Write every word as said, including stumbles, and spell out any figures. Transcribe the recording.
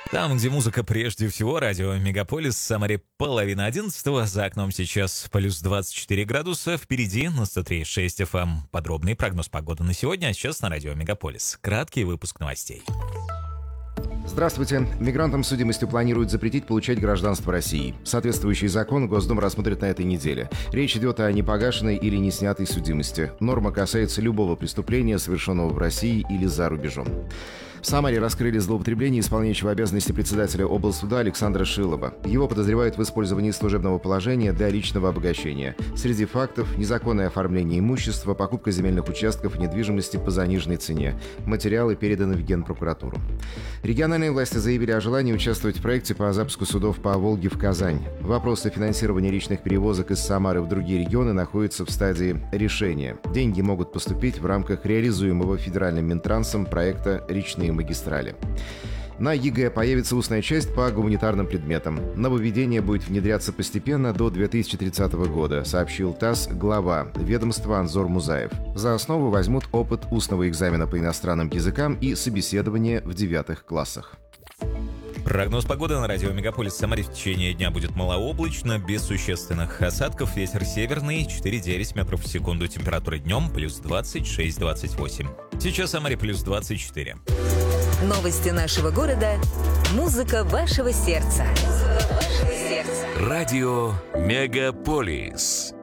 Там, где музыка прежде всего, радио Мегаполис, Самаре половина одиннадцатого, за окном сейчас плюс двадцать четыре градуса, впереди на сто три и шесть эф эм подробный прогноз погоды на сегодня, а сейчас на радио Мегаполис. Краткий выпуск новостей. Здравствуйте. Мигрантам с судимостью планируют запретить получать гражданство России. Соответствующий закон Госдума рассмотрит на этой неделе. Речь идет о непогашенной или не снятой судимости. Норма касается любого преступления, совершенного в России или за рубежом. В Самаре раскрыли злоупотребление исполняющего обязанности председателя облсуда Александра Шилова. Его подозревают в использовании служебного положения для личного обогащения. Среди фактов – незаконное оформление имущества, покупка земельных участков и недвижимости по заниженной цене. Материалы переданы в Генпрокуратуру. Региональные власти заявили о желании участвовать в проекте по запуску судов по Волге в Казань. Вопросы финансирования личных перевозок из Самары в другие регионы находятся в стадии решения. Деньги могут поступить в рамках реализуемого федеральным Минтрансом проекта «Речные магистрали». На ЕГЭ появится устная часть по гуманитарным предметам. Нововведение будет внедряться постепенно до две тысячи тридцатого года, сообщил ТАСС глава ведомства Анзор Музаев. За основу возьмут опыт устного экзамена по иностранным языкам и собеседование в девятых классах. Прогноз погоды на радио Мегаполис Самаре в течение дня будет малооблачно, без существенных осадков. Ветер северный четыре-девять метров в секунду. Температура днем плюс двадцать шесть - двадцать восемь. Сейчас в Самаре плюс двадцать четыре. Новости нашего города. Музыка вашего сердца. Музыка вашего сердца. Радио Мегаполис.